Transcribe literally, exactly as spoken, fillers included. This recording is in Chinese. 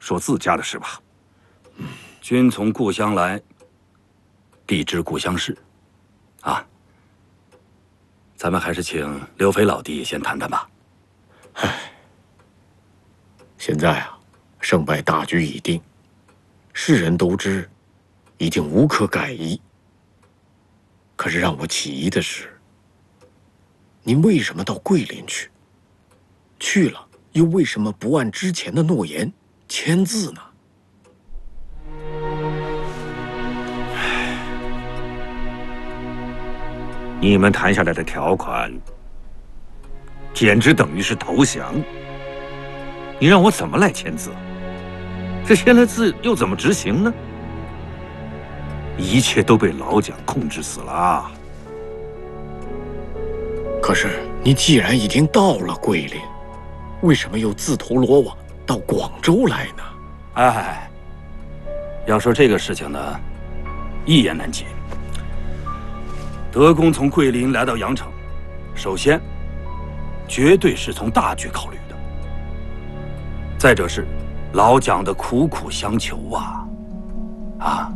说自家的事吧。嗯，君从故乡来，必知故乡事。啊，咱们还是请刘飞老弟先谈谈吧。 唉，现在啊，胜败大局已定，世人都知，已经无可改移。可是让我起疑的是，您为什么到桂林去？去了又为什么不按之前的诺言签字呢？ 你们谈下来的条款，简直等于是投降。你让我怎么来签字？这签了字又怎么执行呢？一切都被老蒋控制死了。 可是你既然已经到了桂林，为什么又自投罗网到广州来呢？ 哎，要说这个事情呢，一言难尽。德公从桂林来到阳城，首先，绝对是从大局考虑的。再者是老蒋的苦苦相求啊，啊，